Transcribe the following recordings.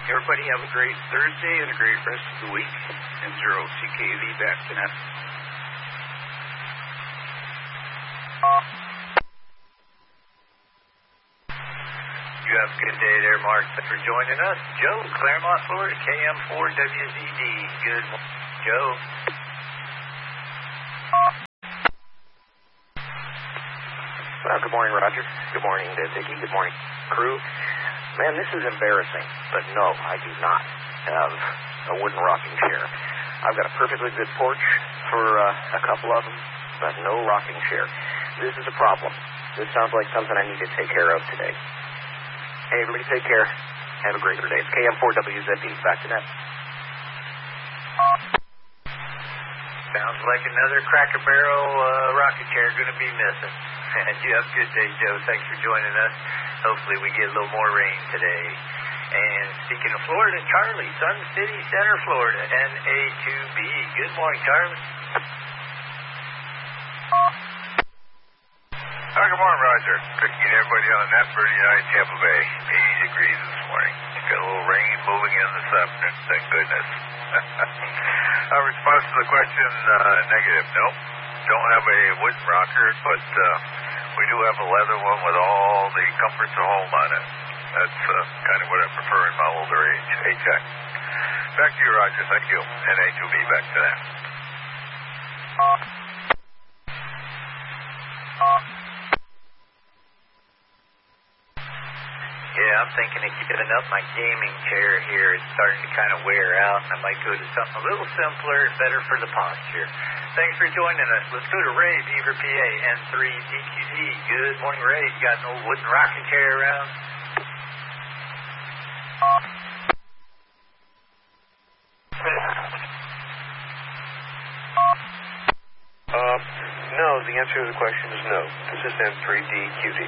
Everybody have a great Thursday and a great rest of the week. And Zero CKV back to net. You have a good day there, Mark. Thanks for joining us. Joe, Claremont, Florida, KM4WZD. Good morning, Joe. Good morning, Roger. Good morning, Vicky. Good morning, crew. Man, this is embarrassing, but no, I do not have a wooden rocking chair. I've got a perfectly good porch for a couple of them, but no rocking chair. This is a problem. This sounds like something I need to take care of today. Hey, everybody, take care. Have a great day. It's KM4WZD. Back to net. Sounds like another Cracker Barrel rocket chair going to be missing. And you have a good day, Joe. Thanks for joining us. Hopefully we get a little more rain today. And speaking of Florida, Charlie, Sun City Center, Florida, NA2B. Good morning, Charlie. Hi, good morning, Roger. Good to get everybody on that Birdie night, Tampa Bay. 80 degrees this morning. Got a little rain moving in this afternoon, thank goodness. Our response to the question, negative. Nope. Don't have a wooden rocker, but we do have a leather one with all the comforts of home on it. That's kind of what I prefer in my older age. HX. Back to you, Roger. Thank you. NA2B, back to that. Yeah, I'm thinking of giving up my gaming chair here. It's starting to kind of wear out, and I might go to something a little simpler and better for the posture. Thanks for joining us. Let's go to Ray, Beaver, PA, N3DQD. Good morning, Ray. You got an old wooden rocking chair around? No, the answer to the question is no. This is N3DQD.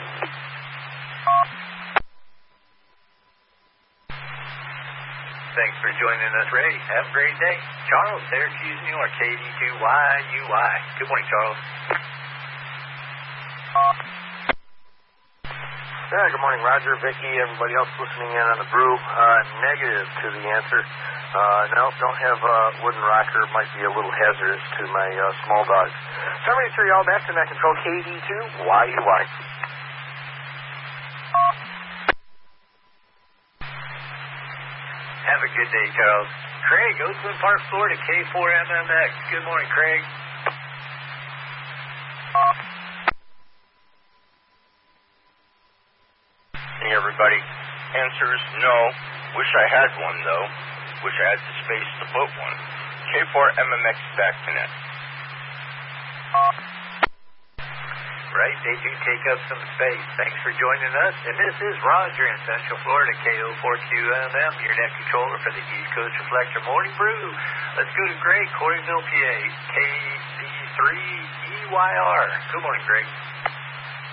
Thanks for joining us, Ray. Have a great day. Charles, Syracuse, New York, KD2YUY. Good morning, Charles. Yeah, good morning, Roger, Vicky, everybody else listening in on the brew. Negative to the answer. No, don't have a wooden rocker. Might be a little hazardous to my small dogs. So I'm ready to turn you all back to net control KD2YUY. Have a good day, Charles. Craig, Oakland Park, Florida, K4MMX. Good morning, Craig. Hey, everybody. Answer is no. Wish I had one, though. Wish I had the space to put one. K4MMX back to net. Right, they do take up some space. Thanks for joining us. And this is Roger in Central Florida, KO4QMM, your net controller for the East Coast Reflector Morning Brew. Let's go to Greg, Coreyville, PA, KC3EYR. Good morning, Greg.